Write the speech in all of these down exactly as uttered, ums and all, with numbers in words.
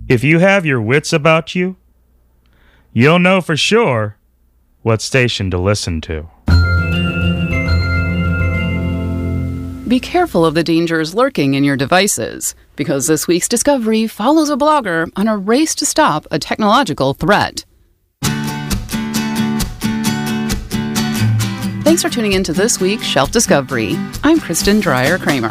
If you have your wits about you, you'll know for sure what station to listen to. Be careful of the dangers lurking in your devices, because this week's discovery follows a blogger on a race to stop a technological threat. Thanks for tuning in to this week's Shelf Discovery. I'm Kristen Dreyer-Kramer.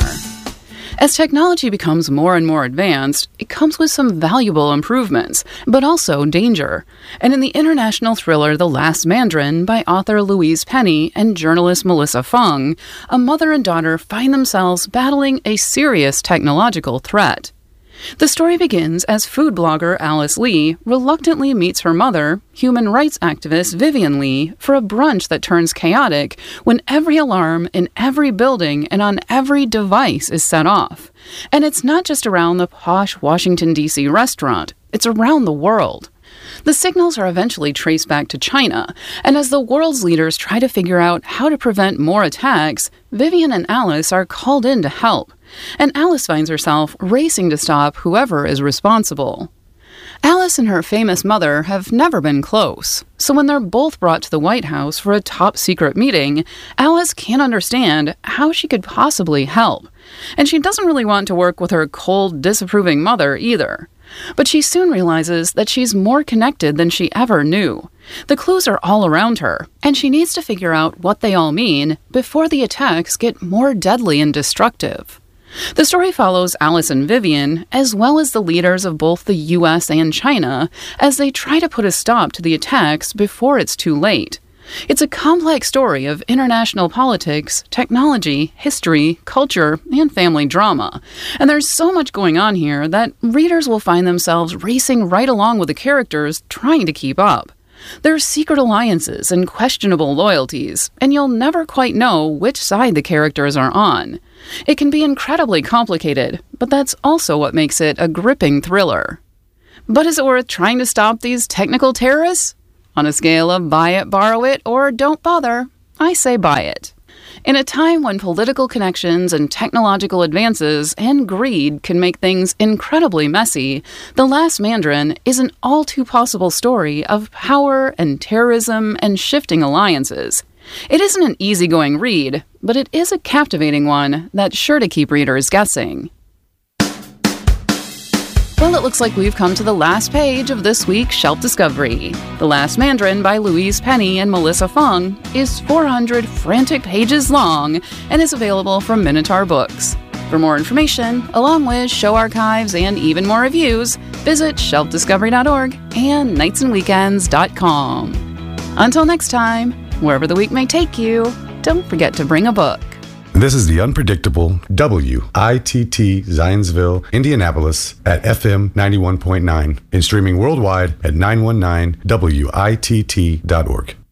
As technology becomes more and more advanced, it comes with some valuable improvements, but also danger. And in the international thriller The Last Mandarin by author Louise Penny and journalist Melissa Fung, a mother and daughter find themselves battling a serious technological threat. The story begins as food blogger Alice Lee reluctantly meets her mother, human rights activist Vivian Lee, for a brunch that turns chaotic when every alarm in every building and on every device is set off. And it's not just around the posh Washington, D C restaurant, it's around the world. The signals are eventually traced back to China, and as the world's leaders try to figure out how to prevent more attacks, Vivian and Alice are called in to help. And Alice finds herself racing to stop whoever is responsible. Alice and her famous mother have never been close, so when they're both brought to the White House for a top-secret meeting, Alice can't understand how she could possibly help. And she doesn't really want to work with her cold, disapproving mother either. But she soon realizes that she's more connected than she ever knew. The clues are all around her, and she needs to figure out what they all mean before the attacks get more deadly and destructive. The story follows Alice and Vivian, as well as the leaders of both the U S and China, as they try to put a stop to the attacks before it's too late. It's a complex story of international politics, technology, history, culture, and family drama. And there's so much going on here that readers will find themselves racing right along with the characters, trying to keep up. There are secret alliances and questionable loyalties, and you'll never quite know which side the characters are on. It can be incredibly complicated, but that's also what makes it a gripping thriller. But is it worth trying to stop these technical terrorists? On a scale of buy it, borrow it, or don't bother, I say buy it. In a time when political connections and technological advances and greed can make things incredibly messy, The Last Mandarin is an all-too-possible story of power and terrorism and shifting alliances. It isn't an easygoing read, but it is a captivating one that's sure to keep readers guessing. Well, it looks like we've come to the last page of this week's Shelf Discovery. The Last Mandarin by Louise Penny and Melissa Fung is four hundred frantic pages long and is available from Minotaur Books. For more information, along with show archives and even more reviews, visit shelf discovery dot org and nights and weekends dot com. Until next time, wherever the week may take you, don't forget to bring a book. This is the unpredictable W I T T Zionsville, Indianapolis at F M ninety-one point nine and streaming worldwide at nine one nine W I T T dot org.